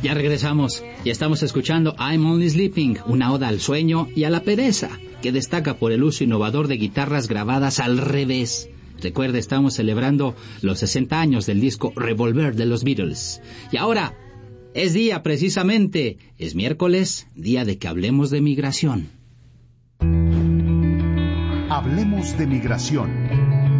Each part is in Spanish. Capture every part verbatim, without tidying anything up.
Ya regresamos y estamos escuchando I'm Only Sleeping, una oda al sueño y a la pereza, que destaca por el uso innovador de guitarras grabadas al revés. Recuerde, estamos celebrando los sesenta años del disco Revolver de los Beatles. Y ahora es día precisamente, es miércoles, día de que hablemos de migración. Hablemos de migración.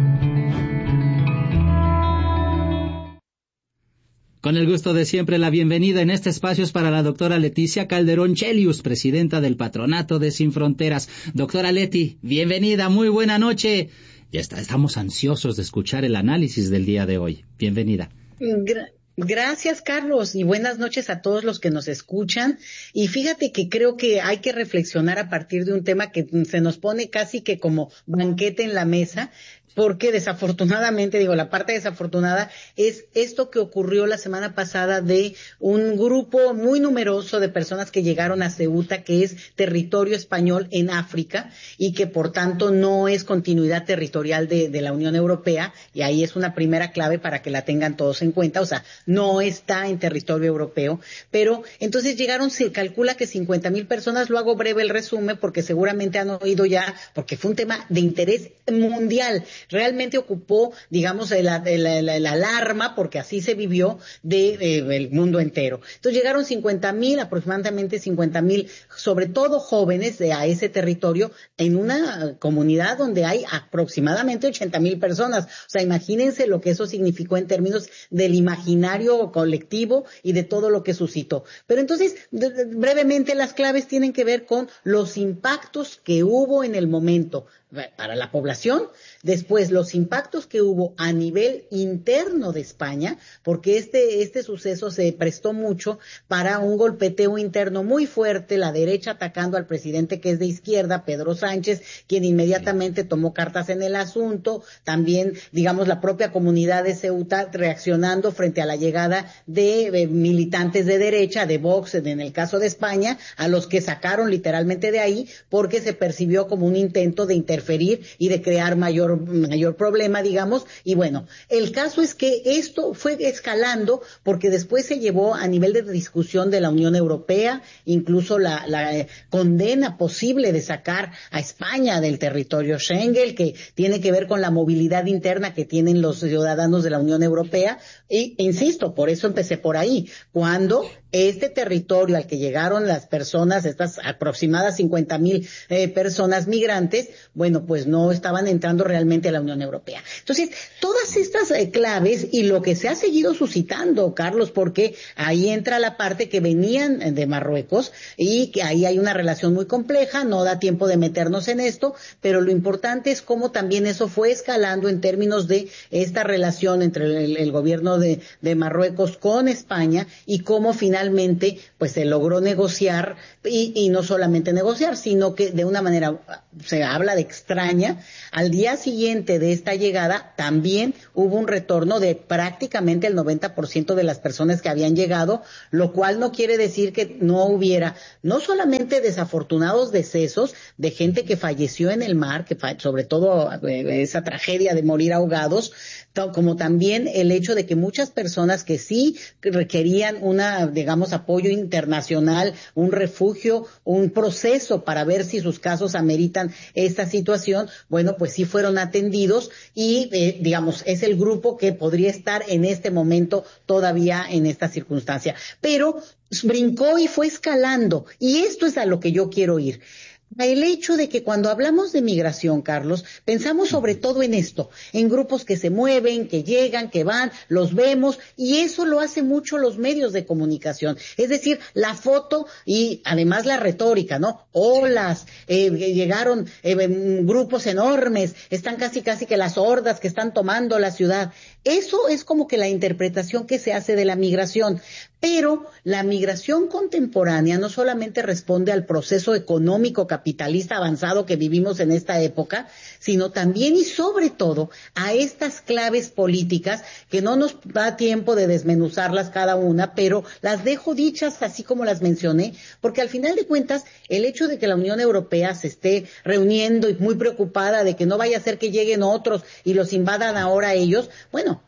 Con el gusto de siempre, la bienvenida en este espacio es para la doctora Leticia Calderón Chelius, presidenta del Patronato de Sin Fronteras. Doctora Leti, bienvenida, muy buena noche. Ya está, estamos ansiosos de escuchar el análisis del día de hoy. Bienvenida. Gra- Gracias, Carlos, y buenas noches a todos los que nos escuchan. Y fíjate que creo que hay que reflexionar a partir de un tema que se nos pone casi que como banquete en la mesa, porque desafortunadamente, digo, la parte desafortunada es esto que ocurrió la semana pasada de un grupo muy numeroso de personas que llegaron a Ceuta, que es territorio español en África, y que por tanto no es continuidad territorial de, de la Unión Europea, y ahí es una primera clave para que la tengan todos en cuenta, o sea, no está en territorio europeo, pero entonces llegaron, se calcula que cincuenta mil personas, lo hago breve el resumen, porque seguramente han oído ya, porque fue un tema de interés mundial. Realmente ocupó, digamos, la, la, la, la alarma, porque así se vivió, de, de, del mundo entero. Entonces llegaron cincuenta mil, aproximadamente cincuenta mil, sobre todo jóvenes, de, a ese territorio, en una comunidad donde hay aproximadamente ochenta mil personas. O sea, imagínense lo que eso significó en términos del imaginario colectivo y de todo lo que suscitó. Pero entonces, de, de, brevemente, las claves tienen que ver con los impactos que hubo en el momento para la población, después los impactos que hubo a nivel interno de España, porque este este suceso se prestó mucho para un golpeteo interno muy fuerte, la derecha atacando al presidente que es de izquierda, Pedro Sánchez, quien inmediatamente tomó cartas en el asunto, también, digamos, la propia comunidad de Ceuta reaccionando frente a la llegada de, de militantes de derecha, de Vox, en el caso de España, a los que sacaron literalmente de ahí, porque se percibió como un intento de interferir y de crear mayor mayor problema, digamos, y bueno, el caso es que esto fue escalando porque después se llevó a nivel de discusión de la Unión Europea, incluso la, la eh, condena posible de sacar a España del territorio Schengen, que tiene que ver con la movilidad interna que tienen los ciudadanos de la Unión Europea, y insisto, por eso empecé por ahí, cuando este territorio al que llegaron las personas, estas aproximadas cincuenta mil eh, personas migrantes, bueno, pues no estaban entrando realmente a la Unión Europea. Entonces, todas estas eh, claves y lo que se ha seguido suscitando, Carlos, porque ahí entra la parte que venían de Marruecos y que ahí hay una relación muy compleja, no da tiempo de meternos en esto, pero lo importante es cómo también eso fue escalando en términos de esta relación entre el, el gobierno de, de Marruecos con España y cómo finalmente pues se logró negociar y, y no solamente negociar, sino que de una manera, se habla de extraña, al día siguiente de esta llegada también hubo un retorno de prácticamente el noventa por ciento de las personas que habían llegado, lo cual no quiere decir que no hubiera, no solamente desafortunados decesos de gente que falleció en el mar, que fa- sobre todo eh, esa tragedia de morir ahogados, to- como también el hecho de que muchas personas que sí requerían una, digamos, apoyo internacional, un refugio, un proceso para ver si sus casos ameritan esta situación, bueno, pues sí fueron atendidos y, eh, digamos, es el grupo que podría estar en este momento todavía en esta circunstancia. Pero brincó y fue escalando, y esto es a lo que yo quiero ir. El hecho de que cuando hablamos de migración, Carlos, pensamos sobre todo en esto, en grupos que se mueven, que llegan, que van, los vemos, y eso lo hace mucho los medios de comunicación. Es decir, la foto y además la retórica, ¿no? Olas, eh, llegaron eh, grupos enormes, están casi casi que las hordas que están tomando la ciudad. Eso es como que la interpretación que se hace de la migración. Pero la migración contemporánea no solamente responde al proceso económico capitalista avanzado que vivimos en esta época, sino también y sobre todo a estas claves políticas que no nos da tiempo de desmenuzarlas cada una, pero las dejo dichas así como las mencioné, porque al final de cuentas el hecho de que la Unión Europea se esté reuniendo y muy preocupada de que no vaya a ser que lleguen otros y los invadan ahora ellos, bueno,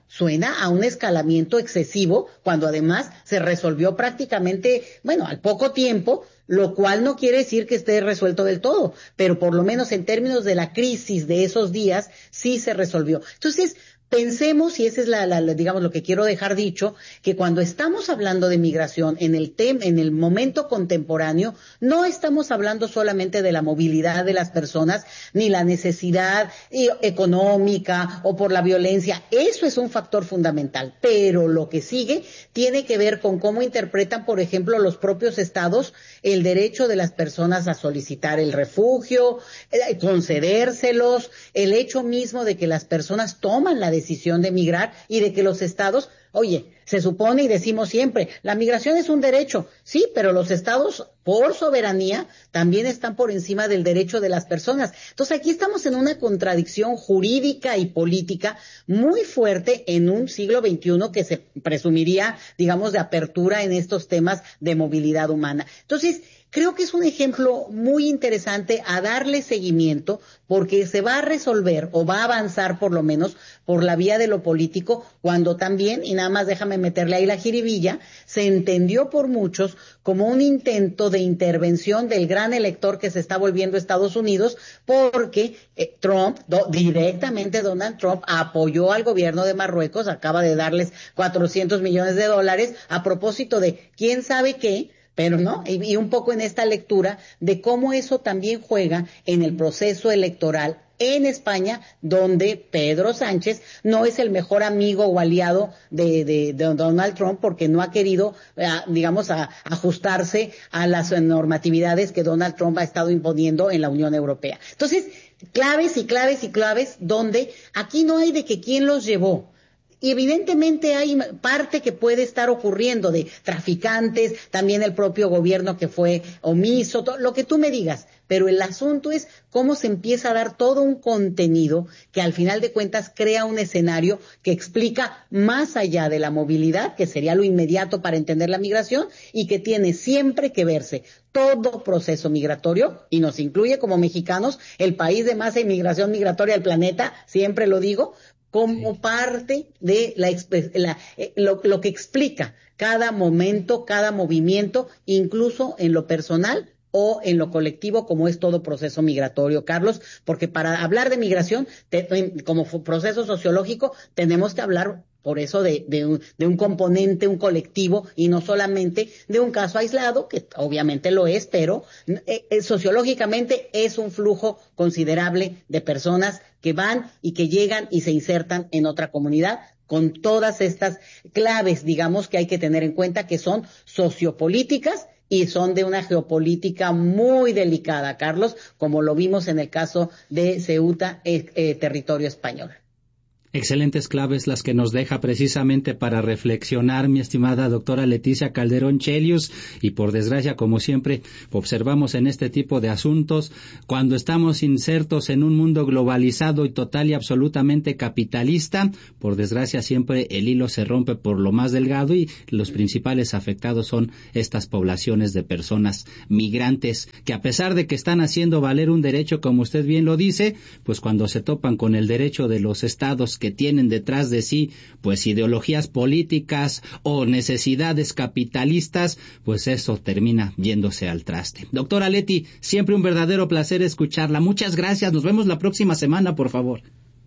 suena a un escalamiento excesivo cuando además se resolvió prácticamente, bueno, al poco tiempo, lo cual no quiere decir que esté resuelto del todo, pero por lo menos en términos de la crisis de esos días sí se resolvió. Entonces, pensemos, y esa es la, la, la, digamos, lo que quiero dejar dicho, que cuando estamos hablando de migración en el tem, en el momento contemporáneo, no estamos hablando solamente de la movilidad de las personas, ni la necesidad eh, económica o por la violencia. Eso es un factor fundamental, pero lo que sigue tiene que ver con cómo interpretan, por ejemplo, los propios estados el derecho de las personas a solicitar el refugio, eh, concedérselos, el hecho mismo de que las personas toman la decisión de migrar y de que los estados, oye, se supone y decimos siempre, la migración es un derecho, sí, pero los estados por soberanía también están por encima del derecho de las personas. Entonces aquí estamos en una contradicción jurídica y política muy fuerte en un siglo veintiuno que se presumiría, digamos, de apertura en estos temas de movilidad humana. Entonces, creo que es un ejemplo muy interesante a darle seguimiento porque se va a resolver o va a avanzar por lo menos por la vía de lo político cuando también, y nada más déjame meterle ahí la jiribilla, se entendió por muchos como un intento de intervención del gran elector que se está volviendo Estados Unidos porque eh, Trump, do, directamente Donald Trump apoyó al gobierno de Marruecos, acaba de darles cuatrocientos millones de dólares a propósito de quién sabe qué, pero no, y, y un poco en esta lectura de cómo eso también juega en el proceso electoral en España, donde Pedro Sánchez no es el mejor amigo o aliado de, de, de Donald Trump porque no ha querido, eh, digamos, a, ajustarse a las normatividades que Donald Trump ha estado imponiendo en la Unión Europea. Entonces, claves y claves y claves donde aquí no hay de que quién los llevó. Y evidentemente hay parte que puede estar ocurriendo de traficantes, también el propio gobierno que fue omiso, todo, lo que tú me digas. Pero el asunto es cómo se empieza a dar todo un contenido que al final de cuentas crea un escenario que explica más allá de la movilidad, que sería lo inmediato para entender la migración, y que tiene siempre que verse todo proceso migratorio, y nos incluye como mexicanos, el país de más inmigración migratoria del planeta, siempre lo digo, como sí. parte de la, la eh, lo, lo que explica cada momento, cada movimiento, incluso en lo personal o en lo colectivo, como es todo proceso migratorio, Carlos, porque para hablar de migración, te, como proceso sociológico, tenemos que hablar por eso de, de, un, de un componente, un colectivo, y no solamente de un caso aislado, que obviamente lo es, pero eh, sociológicamente es un flujo considerable de personas que van y que llegan y se insertan en otra comunidad, con todas estas claves, digamos, que hay que tener en cuenta, que son sociopolíticas y son de una geopolítica muy delicada, Carlos, como lo vimos en el caso de Ceuta, eh, eh, territorio español. Excelentes claves las que nos deja precisamente para reflexionar, mi estimada doctora Leticia Calderón Chelius, y por desgracia, como siempre, observamos en este tipo de asuntos, cuando estamos insertos en un mundo globalizado y total y absolutamente capitalista, por desgracia siempre el hilo se rompe por lo más delgado y los principales afectados son estas poblaciones de personas migrantes, que a pesar de que están haciendo valer un derecho, como usted bien lo dice, pues cuando se topan con el derecho de los estados que tienen detrás de sí pues ideologías políticas o necesidades capitalistas, pues eso termina yéndose al traste. Doctora Leti, siempre un verdadero placer escucharla. Muchas gracias. Nos vemos la próxima semana, por favor.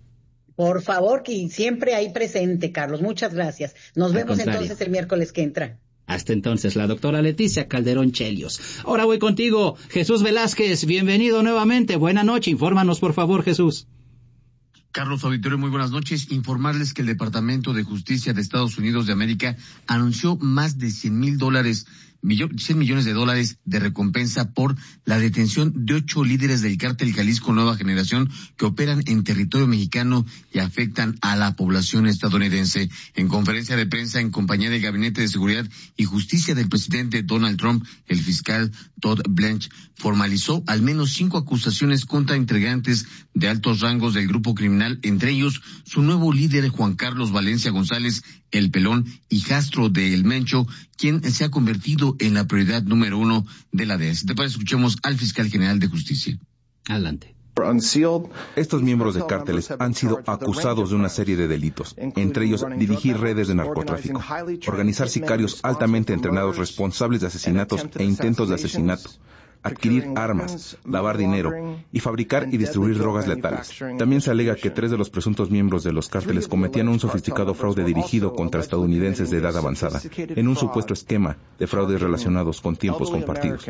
Por favor, que siempre ahí presente, Carlos. Muchas gracias. Nos vemos entonces el miércoles que entra. Hasta entonces, la doctora Leticia Calderón Chelius. Ahora voy contigo, Jesús Velázquez. Bienvenido nuevamente. Buena noche. Infórmanos, por favor, Jesús. Carlos Auditorio, muy buenas noches. Informarles que el Departamento de Justicia de Estados Unidos de América anunció más de cien mil dólares, cien millones de dólares de recompensa por la detención de ocho líderes del cártel Jalisco Nueva Generación que operan en territorio mexicano y afectan a la población estadounidense. En conferencia de prensa en compañía del Gabinete de Seguridad y Justicia del presidente Donald Trump, el fiscal Todd Blanche formalizó al menos cinco acusaciones contra integrantes de altos rangos del grupo criminal, entre ellos su nuevo líder Juan Carlos Valencia González, el Pelón, hijastro de El Mencho, quien se ha convertido en la prioridad número uno de la D E A. Si te parece, escuchemos al fiscal general de Justicia. Adelante. Estos miembros de cárteles han sido acusados de una serie de delitos, entre ellos dirigir redes de narcotráfico, organizar sicarios altamente entrenados responsables de asesinatos e intentos de asesinato, adquirir armas, lavar dinero y fabricar y distribuir drogas letales. También se alega que tres de los presuntos miembros de los cárteles cometían un sofisticado fraude dirigido contra estadounidenses de edad avanzada, en un supuesto esquema de fraudes relacionados con tiempos compartidos.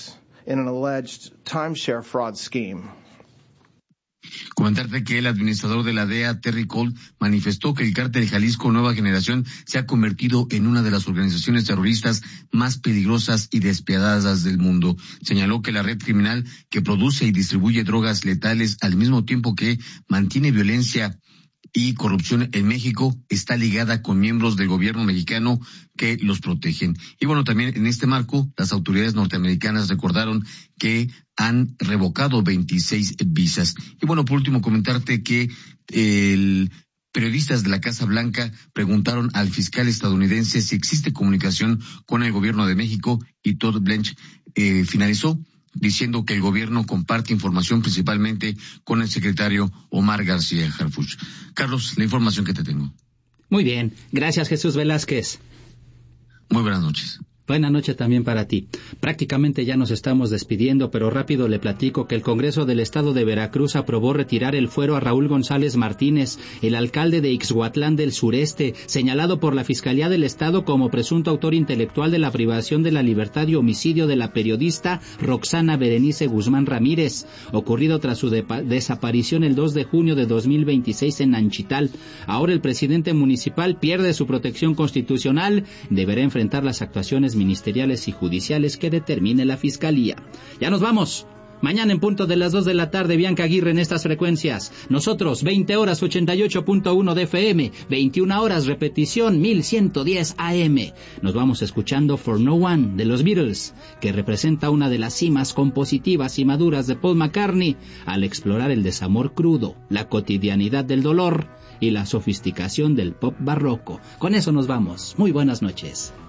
Comentarte que el administrador de la D E A, Terry Cole, manifestó que el Cártel Jalisco Nueva Generación se ha convertido en una de las organizaciones terroristas más peligrosas y despiadadas del mundo. Señaló que la red criminal que produce y distribuye drogas letales al mismo tiempo que mantiene violencia y corrupción en México está ligada con miembros del gobierno mexicano que los protegen. Y bueno, también en este marco, las autoridades norteamericanas recordaron que han revocado veintiséis visas. Y bueno, por último, comentarte que el periodistas de la Casa Blanca preguntaron al fiscal estadounidense si existe comunicación con el gobierno de México y Todd Blanche eh, finalizó diciendo que el gobierno comparte información principalmente con el secretario Omar García Harfuch. Carlos, la información que te tengo. Muy bien. Gracias, Jesús Velázquez. Muy buenas noches. Buena noche también para ti. Prácticamente ya nos estamos despidiendo, pero rápido le platico que el Congreso del Estado de Veracruz aprobó retirar el fuero a Raúl González Martínez, el alcalde de Ixhuatlán del Sureste, señalado por la Fiscalía del Estado como presunto autor intelectual de la privación de la libertad y homicidio de la periodista Roxana Berenice Guzmán Ramírez, ocurrido tras su de- desaparición el dos de junio de dos mil veintiséis en Nanchital. Ahora el presidente municipal pierde su protección constitucional, deberá enfrentar las actuaciones ministeriales y judiciales que determine la Fiscalía. Ya nos vamos. Mañana en punto de las dos de la tarde, Bianca Aguirre en estas frecuencias. Nosotros, veinte horas ochenta y ocho punto uno de F M, veintiuna horas repetición mil ciento diez A M. Nos vamos escuchando For No One de los Beatles, que representa una de las cimas compositivas y maduras de Paul McCartney al explorar el desamor crudo, la cotidianidad del dolor y la sofisticación del pop barroco. Con eso nos vamos. Muy buenas noches.